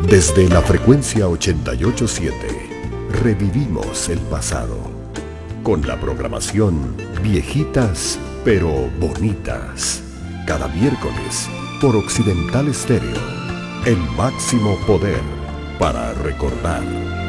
Desde la frecuencia 887, revivimos el pasado con la programación Viejitas pero Bonitas. Cada miércoles por Occidental Estéreo, el máximo poder para recordar.